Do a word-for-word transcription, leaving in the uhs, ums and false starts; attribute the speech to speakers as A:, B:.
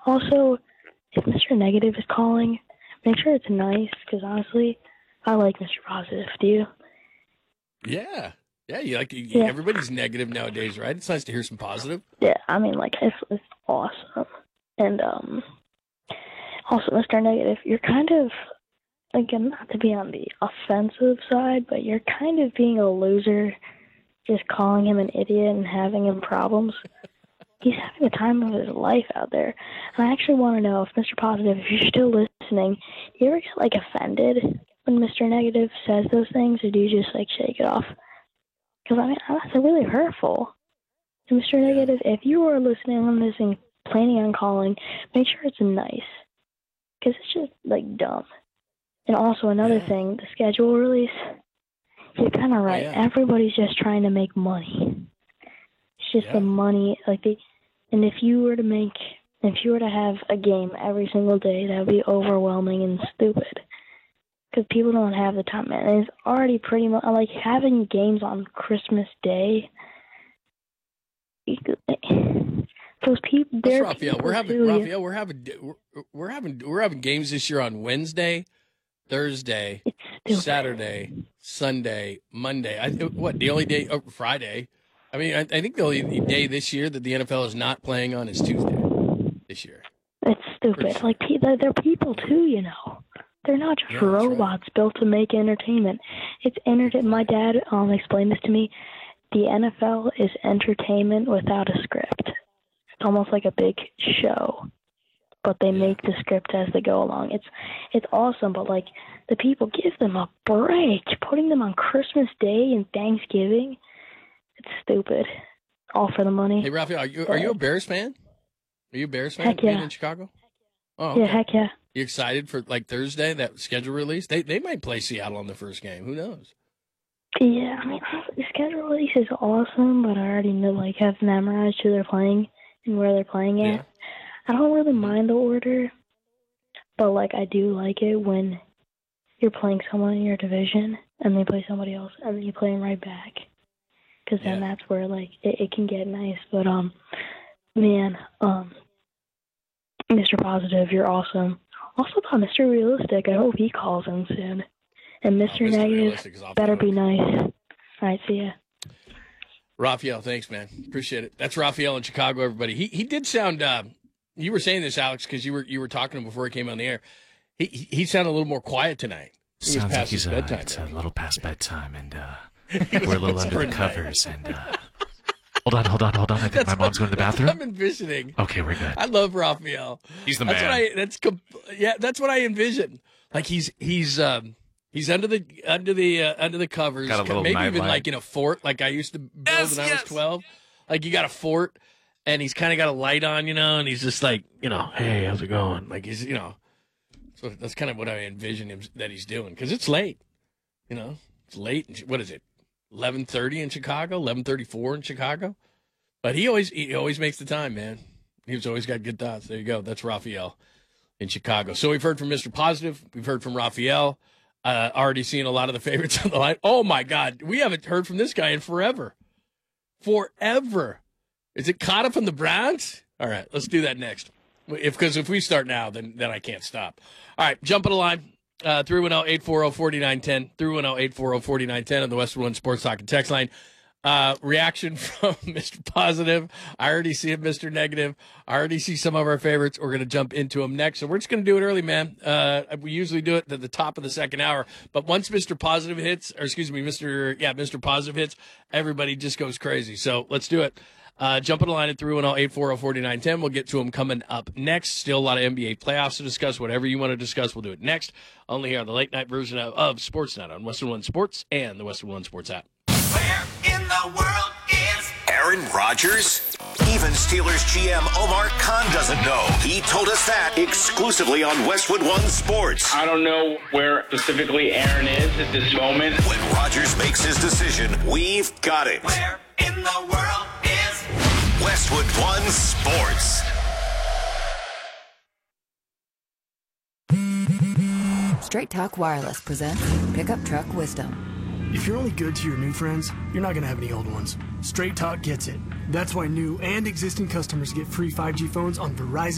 A: Also, if Mister Negative is calling, make sure it's nice, because honestly, I like Mister Positive. Do you?
B: Yeah. Yeah, you like you,
A: Yeah.
B: everybody's negative nowadays, right? It's nice to hear some positive.
A: Yeah, I mean, like, it's, it's awesome. And um, also, Mister Negative, you're kind of, again, not to be on the offensive side, but you're kind of being a loser, just calling him an idiot and having him problems. He's having the time of his life out there. And I actually want to know if Mister Positive, if you're still listening, do you ever get, like, offended when Mister Negative says those things, or do you just, like, shake it off? Because, I mean, that's really hurtful. And Mister
B: Yeah.
A: Negative, if you are listening on this and planning on calling, make sure it's nice. Because it's just, like, dumb. And also, another
B: Yeah.
A: thing, the schedule release, you're kind of right.
B: Oh, yeah.
A: Everybody's just trying to make money. It's just
B: Yeah.
A: the money. Like the, and if you were to make, if you were to have a game every single day, that would be overwhelming and stupid. Because people don't have the time. And it's already pretty much, like, having games on Christmas Day. You could, those people,
B: That's
A: they're
B: Raphael.
A: people
B: We're having
A: too,
B: Raphael. We're having we're, we're having we're having games this year on Wednesday, Thursday,
A: It's stupid.
B: Saturday, Sunday, Monday. I, what the only day? Oh, Friday. I mean, I, I think the only day this year that the N F L is not playing on is Tuesday this year.
A: It's stupid.
B: Pretty sure.
A: Like, pe- they're, they're people too, you know. They're not just
B: Yeah, that's right.
A: robots built to make entertainment. It's enter- My dad um explained this to me. The N F L is entertainment without a script. It's almost like a big show, but they
B: Yeah.
A: make the script as they go along. It's it's awesome, but like the people, give them a break. Putting them on Christmas Day and Thanksgiving, it's stupid. All for the money.
B: Hey, Raphael, are you are you a Bears fan? Are you a Bears fan?
A: Heck yeah.
B: Being in Chicago? Oh, okay.
A: Yeah, heck yeah.
B: You excited for like Thursday that schedule release? They they might play Seattle on the first game. Who knows?
A: Yeah, I mean, the schedule release is awesome, but I already know, like, have memorized who they're playing and where they're playing at.
B: Yeah.
A: I don't really mind the order, but, like, I do like it when you're playing someone in your division and they play somebody else and then you play them right back. Because then
B: Yeah.
A: that's where, like, it, it can get nice. But, um, man, um, Mister Positive, you're awesome. Also about Mister Realistic, I hope he calls in soon. And Mister
B: Oh, Mister
A: Negative
B: Realistic is off the
A: better
B: hook.
A: be nice. All right, see ya.
B: Raphael, thanks, man. Appreciate it. That's Raphael in Chicago, everybody. He he did sound. Uh, you were saying this, Alex, because you were you were talking to him before he came on the air. He he, he sounded a little more quiet tonight. He was
C: Sounds like
B: past
C: he's
B: his
C: uh,
B: bedtime.
C: it's a
B: now.
C: little past bedtime, and uh, we're a little under the
B: pretty
C: covers. And uh, hold on, hold on, hold on. I think
B: That's
C: my mom's going to the
B: what
C: bathroom.
B: I'm envisioning.
C: Okay, we're good.
B: I love Raphael.
C: He's the
B: That's
C: man.
B: what I. That's com- yeah. That's what I envision. Like he's he's um he's under the under the uh, under the covers.
C: Got a little
B: maybe even
C: nightlight.
B: like in a fort, like I used to build
C: Yes,
B: when I
C: yes.
B: was twelve. Like you got a fort, and he's kind of got a light on, you know, and he's just like, you know, hey, how's it going? Like he's, you know, so that's kind of what I envision him that he's doing because it's late, you know, it's late. In, what is it? eleven thirty in Chicago, eleven thirty-four in Chicago. But he always he always makes the time, man. He's always got good thoughts. There you go. That's Raphael in Chicago. So we've heard from Mister Positive. We've heard from Raphael. Uh, already seen a lot of the favorites on the line. Oh, my God. We haven't heard from this guy in forever. Forever. Is it Cotta from the Browns? All right, let's do that next. If Because if we start now, then then I can't stop. All right, jump on the line. Uh, three one zero, eight four zero, four nine one zero. three one zero, eight four zero, four nine one zero on the Westwood One Sports Talk and text line. Uh, reaction from Mister Positive. I already see it, Mister Negative. I already see some of our favorites. We're going to jump into them next. So we're just going to do it early, man. Uh, we usually do it at the top of the second hour. But once Mister Positive hits, or excuse me, Mister Yeah, Mister Positive hits, everybody just goes crazy. So let's do it. Uh, jump on the line at three one zero, eight four zero, four nine one zero. We'll get to them coming up next. Still a lot of N B A playoffs to discuss. Whatever you want to discuss, we'll do it next. Only here on the late night version of, of Sportsnet on Western One Sports and the Western One Sports app.
D: Where in the world is Aaron Rodgers? Even Steelers G M Omar Khan doesn't know. He told us that exclusively on Westwood One Sports.
E: I don't know where specifically Aaron is at this moment.
D: When Rodgers makes his decision, we've got it. Where in the world is Westwood One Sports?
F: Straight Talk Wireless presents Pickup Truck Wisdom.
G: If you're only good to your new friends, you're not going to have any old ones. Straight Talk gets it. That's why new and existing customers get free five G phones on Verizon.